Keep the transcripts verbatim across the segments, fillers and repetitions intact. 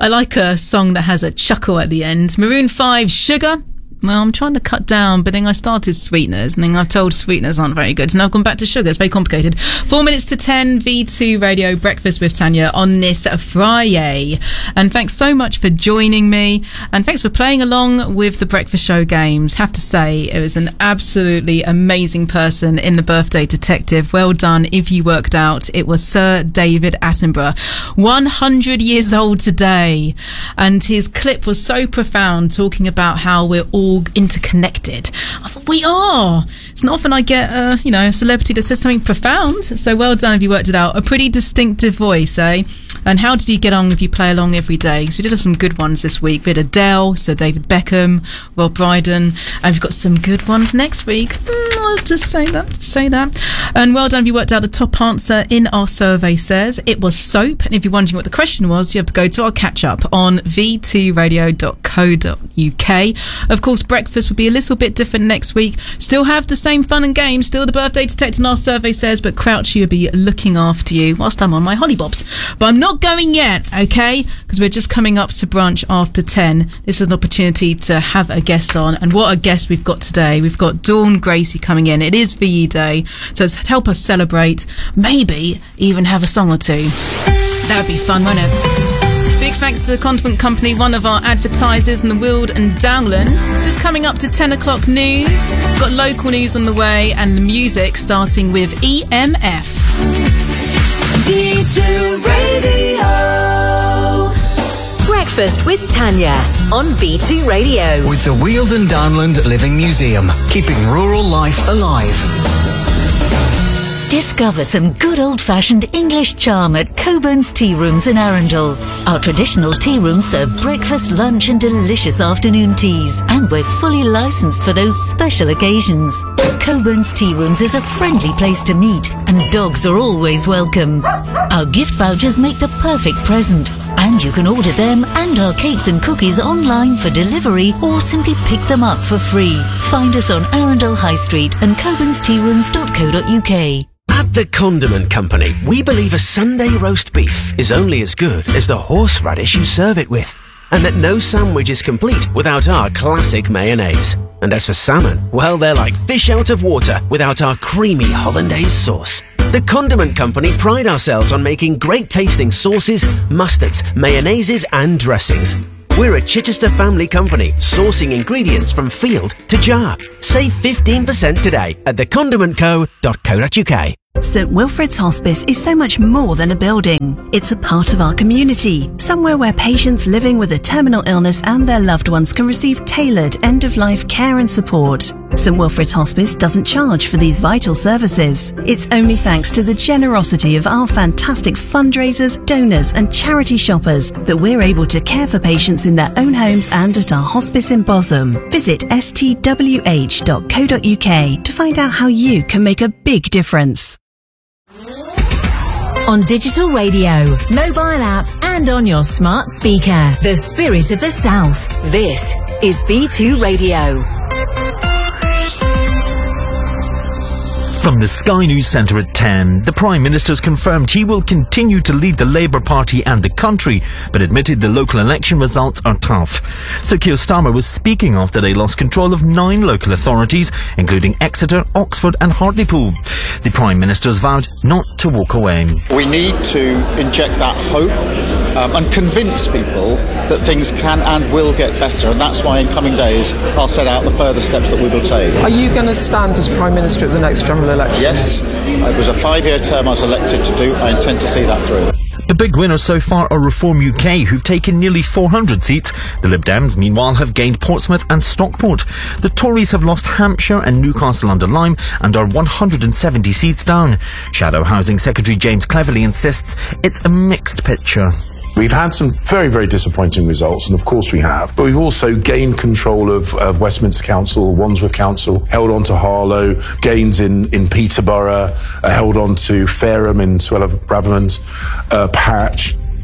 I like a song that has a chuckle at the end. Maroon five, Sugar. Well, I'm trying to cut down, but then I started sweeteners, and then I've told sweeteners aren't very good, so now I've gone back to sugar. It's very complicated. Four minutes to ten, V two Radio, Breakfast with Tanya on this Friday. And thanks so much for joining me, and thanks for playing along with the Breakfast Show games. Have to say, it was an absolutely amazing person in the Birthday Detective. Well done if you worked out. It was Sir David Attenborough, one hundred years old today, and his clip was so profound, talking about how we're all interconnected. I thought, we are. It's not often I get uh, you know, a celebrity that says something profound, so well done if you worked it out. A pretty distinctive voice, eh? And how did you get on if you play along every day? Because we did have some good ones this week. We had Adele, Sir David Beckham, Rob Brydon, and we've got some good ones next week. Mm, I'll just say that, just say that. And well done if you worked out. The top answer in our survey says it was soap. And if you're wondering what the question was, you have to go to our catch up on v two radio dot co dot u k. Of course, breakfast will be a little bit different next week. Still have the same fun and games, still the Birthday Detective in our survey says, but Crouchy will be looking after you whilst I'm on my hollybobs. But I'm not going yet, okay? Because we're just coming up to brunch after ten. This is an opportunity to have a guest on, and what a guest we've got today. We've got Dawn Gracie coming in. It is V E Day, so it's help us celebrate, maybe even have a song or two. That would be fun, wouldn't it? Big thanks to the Condiment Company, one of our advertisers in the Weald and Downland. Just coming up to ten o'clock news. Got local news on the way, and the music starting with E M F. V two Radio. Breakfast with Tanya on V two Radio. With the Weald and Downland Living Museum, keeping rural life alive. Discover some good old-fashioned English charm at Coburn's Tea Rooms in Arundel. Our traditional tea rooms serve breakfast, lunch and delicious afternoon teas, and we're fully licensed for those special occasions. Coburn's Tea Rooms is a friendly place to meet, and dogs are always welcome. Our gift vouchers make the perfect present, and you can order them and our cakes and cookies online for delivery or simply pick them up for free. Find us on Arundel High Street and coburns tea rooms dot co dot u k. At the Condiment Company, we believe a Sunday roast beef is only as good as the horseradish you serve it with, and that no sandwich is complete without our classic mayonnaise. And as for salmon, well, they're like fish out of water without our creamy hollandaise sauce. The Condiment Company pride ourselves on making great tasting sauces, mustards, mayonnaises and dressings. We're a Chichester family company, sourcing ingredients from field to jar. Save fifteen percent today at the condiment co dot co dot u k. St Wilfrid's Hospice is so much more than a building. It's a part of our community, somewhere where patients living with a terminal illness and their loved ones can receive tailored end-of-life care and support. St Wilfrid's Hospice doesn't charge for these vital services. It's only thanks to the generosity of our fantastic fundraisers, donors and charity shoppers that we're able to care for patients in their own homes and at our hospice in Bosham. Visit s t w h dot co dot u k to find out how you can make a big difference. On digital radio, mobile app and on your smart speaker. The spirit of the South. This is V two Radio. From the Sky News Centre at ten, the Prime Minister's confirmed he will continue to lead the Labour Party and the country, but admitted the local election results are tough. Sir Keir Starmer was speaking after they lost control of nine local authorities, including Exeter, Oxford and Hartlepool. The Prime Minister's vowed not to walk away. We need to inject that hope um, and convince people that things can and will get better, and that's why in coming days I'll set out the further steps that we will take. Are you going to stand as Prime Minister at the next general election? Yes, it was a five-year term I was elected to do. I intend to see that through. The big winners so far are Reform U K, who've taken nearly four hundred seats. The Lib Dems, meanwhile, have gained Portsmouth and Stockport. The Tories have lost Hampshire and Newcastle-under-Lyme and are one hundred seventy seats down. Shadow Housing Secretary James Cleverly insists it's a mixed picture. We've had some very, very disappointing results, and of course we have, but we've also gained control of, of Westminster Council, Wandsworth Council, held on to Harlow, gains in, in Peterborough, uh, held on to Fareham in Swell of Braverman, uh, Patch.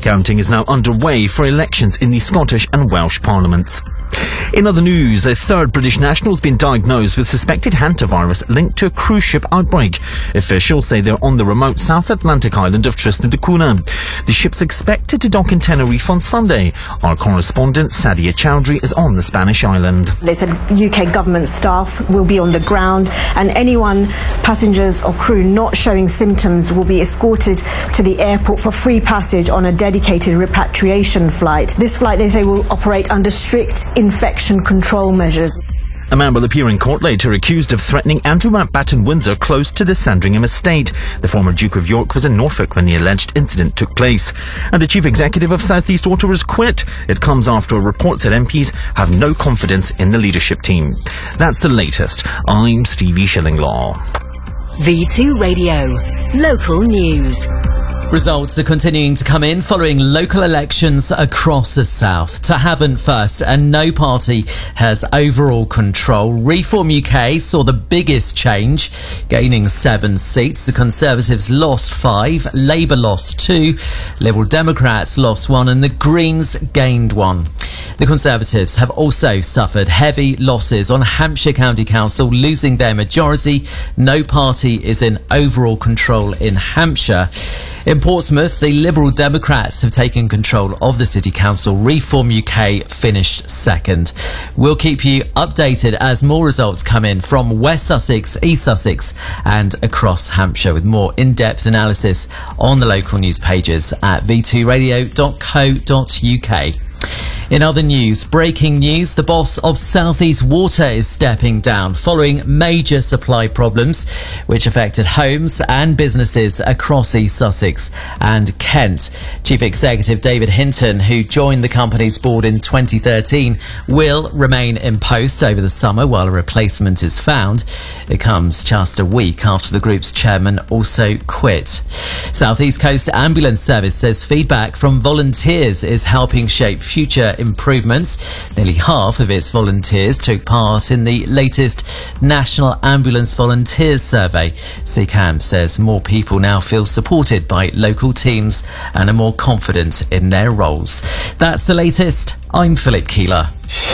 Counting is now underway for elections in the Scottish and Welsh parliaments. In other news, a third British national has been diagnosed with suspected hantavirus linked to a cruise ship outbreak. Officials say they're on the remote South Atlantic island of Tristan da Cunha. The ship's expected to dock in Tenerife on Sunday. Our correspondent Sadia Chowdhury is on the Spanish island. They said U K government staff will be on the ground, and anyone, passengers or crew not showing symptoms, will be escorted to the airport for free passage on a dedicated repatriation flight. This flight, they say, will operate under strict infection control measures. A man will appear in court later accused of threatening Andrew Mountbatten Windsor close to the Sandringham estate. The former Duke of York was in Norfolk when the alleged incident took place. And the chief executive of South East Water has quit. It comes after a report that M Ps have no confidence in the leadership team. That's the latest. I'm Stevie Shillinglaw. V two Radio. Local news. Results are continuing to come in following local elections across the south. To Havant first, and no party has overall control. Reform U K saw the biggest change, gaining seven seats. The Conservatives lost five, Labour lost two, Liberal Democrats lost one, and the Greens gained one. The Conservatives have also suffered heavy losses on Hampshire County Council, losing their majority. No party is in overall control in Hampshire. In Portsmouth, the Liberal Democrats have taken control of the City Council. Reform U K finished second. We'll keep you updated as more results come in from West Sussex, East Sussex and across Hampshire, with more in-depth analysis on the local news pages at v two radio dot co dot u k. In other news, breaking news, the boss of South East Water is stepping down following major supply problems which affected homes and businesses across East Sussex and Kent. Chief Executive David Hinton, who joined the company's board in twenty thirteen, will remain in post over the summer while a replacement is found. It comes just a week after the group's chairman also quit. South East Coast Ambulance Service says feedback from volunteers is helping shape future improvements. Nearly half of its volunteers took part in the latest National Ambulance Volunteers Survey. C C A M says more people now feel supported by local teams and are more confident in their roles. That's the latest. I'm Philip Keeler.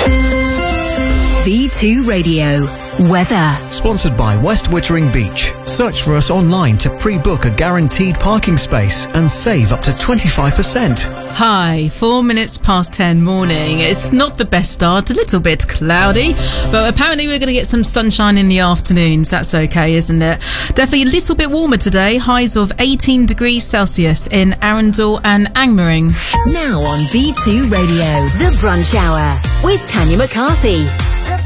V two Radio. Weather. Sponsored by West Wittering Beach. Search for us online to pre-book a guaranteed parking space and save up to twenty-five percent. Hi, four minutes past ten morning. It's not the best start, a little bit cloudy, but apparently we're going to get some sunshine in the afternoons. That's okay, isn't it? Definitely a little bit warmer today. Highs of eighteen degrees Celsius in Arundel and Angmering. Now on V two Radio, The Brunch Hour with Tanya McCarthy.